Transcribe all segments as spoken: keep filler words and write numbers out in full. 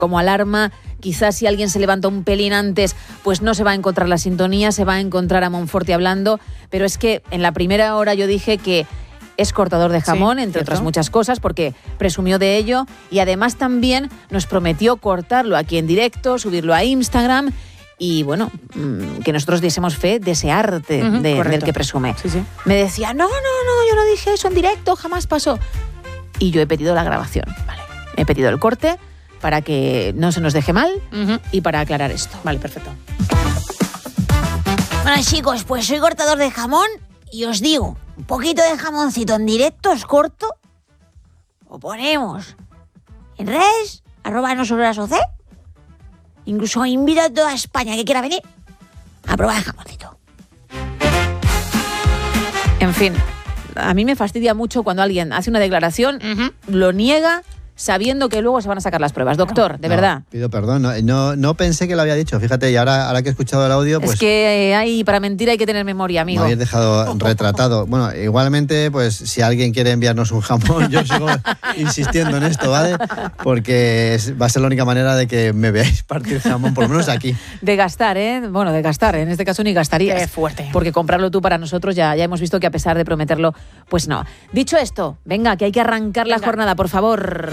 como alarma. Quizás si alguien se levanta un pelín antes, pues no se va a encontrar la sintonía, se va a encontrar a Monforte hablando, pero es que en la primera hora yo dije que es cortador de jamón, sí, entre ¿cierto? Otras muchas cosas, porque presumió de ello y además también nos prometió cortarlo aquí en directo, subirlo a Instagram y, bueno, que nosotros diésemos fe de ese arte uh-huh, de, del que presume. Sí, sí. Me decía, no, no, no, yo no dije eso en directo, jamás pasó. Y yo he pedido la grabación. Vale. He pedido el corte para que no se nos deje mal uh-huh. y para aclarar esto. Vale, perfecto. Bueno, chicos, pues soy cortador de jamón y os digo, un poquito de jamoncito en directo os corto, o ponemos en redes, arroba no solo las O C, incluso invito a toda España que quiera venir a probar el jamoncito. En fin, a mí me fastidia mucho cuando alguien hace una declaración, uh-huh. lo niega, sabiendo que luego se van a sacar las pruebas. Doctor, de no, verdad. Pido perdón, no, no, no pensé que lo había dicho. Fíjate, y ahora, ahora que he escuchado el audio, pues... Es que hay, para mentir hay que tener memoria, amigo. Me habéis dejado retratado. Bueno, igualmente, pues si alguien quiere enviarnos un jamón, yo sigo insistiendo en esto, ¿vale? Porque es, va a ser la única manera de que me veáis partir jamón, por lo menos aquí. De gastar, ¿eh? Bueno, de gastar, en este caso ni gastarías. Qué fuerte. Porque comprarlo tú para nosotros ya, ya hemos visto que a pesar de prometerlo, pues no. Dicho esto, venga, que hay que arrancar venga. La jornada, por favor.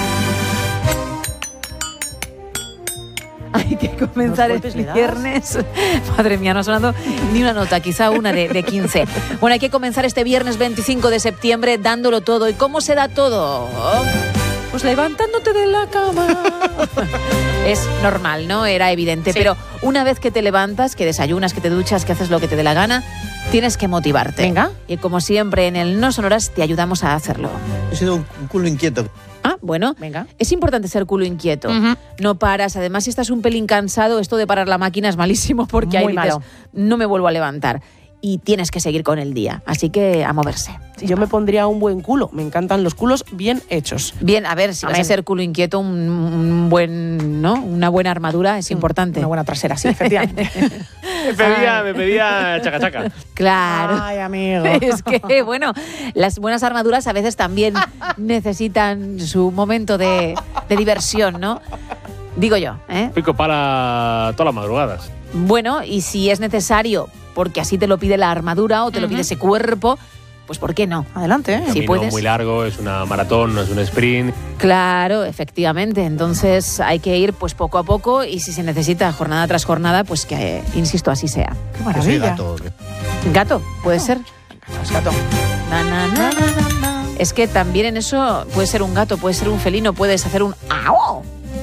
Hay que comenzar el viernes. Madre mía, no ha sonado ni una nota, quizá una de, de quince. Bueno, hay que comenzar este viernes veinticinco de septiembre dándolo todo. ¿Y cómo se da todo? Pues levantándote de la cama. Es normal, ¿no? Era evidente. Sí. Pero una vez que te levantas, que desayunas, que te duchas, que haces lo que te dé la gana, tienes que motivarte. Venga. Y como siempre en el No Sonoras te ayudamos a hacerlo. He sido un, un culo inquieto. Ah, bueno, venga. Es importante ser culo inquieto. Uh-huh. No paras. Además, si estás un pelín cansado, esto de parar la máquina es malísimo porque Muy ahí dices, malo. no me vuelvo a levantar. Y tienes que seguir con el día. Así que a moverse. Sí, yo me pondría un buen culo. Me encantan los culos bien hechos. Bien, a ver, si a vas ver. a ser culo inquieto, un, un buen, ¿no? Una buena armadura es importante. Una buena trasera, sí, efectivamente. me pedía, me pedía chaca chaca. Claro. Ay, amigo. Es que, bueno, las buenas armaduras a veces también necesitan su momento de, de diversión, ¿no? Digo yo, ¿eh? Pico para todas las madrugadas. Bueno, y si es necesario, porque así te lo pide la armadura o te uh-huh. lo pide ese cuerpo, pues ¿por qué no? Adelante, ¿eh? Si puedes. Muy largo, es una maratón, no es un sprint. Claro, efectivamente. Entonces hay que ir pues poco a poco y si se necesita jornada tras jornada, pues que, insisto, así sea. ¡Qué maravilla! Gato, gato, puede oh. ser. Es gato. Na, na, na, na, na. Es que también en eso puede ser un gato, puede ser un felino, puedes hacer un ¡au!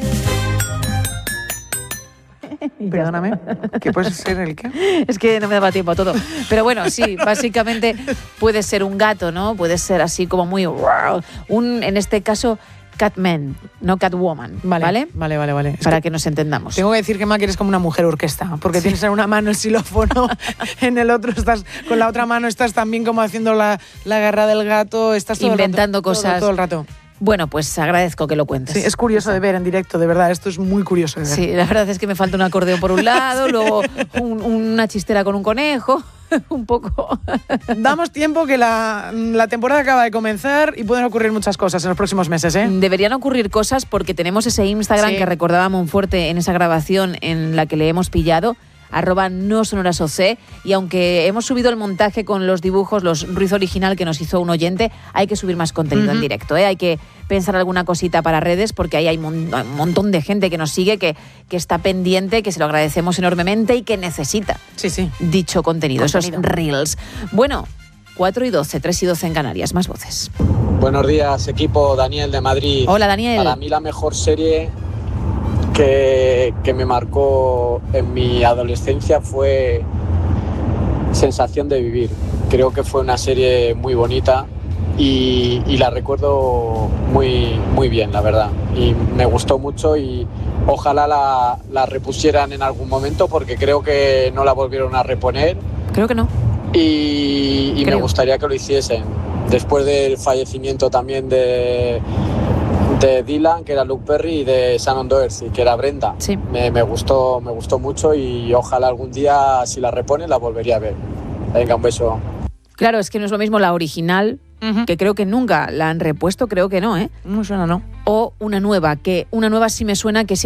Perdóname, ¿qué puede ser el qué? Es que no me daba tiempo a todo. Pero bueno, sí, básicamente puede ser un gato, ¿no? Puede ser así como muy... Un, en este caso, Catman, no Catwoman, vale, ¿vale? Vale, vale, vale. Para es que, que nos entendamos. Tengo que decir que Maki eres como una mujer orquesta, porque sí. tienes en una mano el xilófono, en el otro estás, con la otra mano estás también como haciendo la, la garra del gato, estás todo inventando el rato, cosas. Todo, todo el rato. Bueno, pues agradezco que lo cuentes. Sí, es curioso de ver en directo, de verdad, esto es muy curioso de ver. Sí, la verdad es que me falta un acordeón por un lado, luego un, una chistera con un conejo, un poco. Damos tiempo que la, la temporada acaba de comenzar y pueden ocurrir muchas cosas en los próximos meses, ¿eh? Deberían ocurrir cosas porque tenemos ese Instagram sí. que recordaba Monforte en esa grabación en la que le hemos pillado, arroba no sonoras O C, y aunque hemos subido el montaje con los dibujos, los Ruiz original que nos hizo un oyente, hay que subir más contenido uh-huh. en directo, ¿eh? Hay que pensar alguna cosita para redes porque ahí hay mon- un montón de gente que nos sigue, que, que está pendiente, que se lo agradecemos enormemente y que necesita sí, sí. dicho contenido, contenido, esos reels. Bueno, cuatro y doce, tres y doce en Canarias, más voces. Buenos días, equipo. Daniel de Madrid. Hola, Daniel. Para mí la mejor serie que, que me marcó en mi adolescencia fue Sensación de Vivir. Creo que fue una serie muy bonita y, y la recuerdo muy, muy bien, la verdad. Y me gustó mucho y ojalá la, la repusieran en algún momento porque creo que no la volvieron a reponer. Creo que no. Y, y me gustaría que lo hiciesen. Después del fallecimiento también de... de Dylan, que era Luke Perry, y de Shannon Doherty, que era Brenda. Sí. Me, me gustó, me gustó mucho y ojalá algún día, si la reponen, la volvería a ver. Venga, un beso. Claro, es que no es lo mismo la original Uh-huh. que creo que nunca la han repuesto, creo que no, ¿eh? No suena, no. O una nueva, que una nueva sí me suena que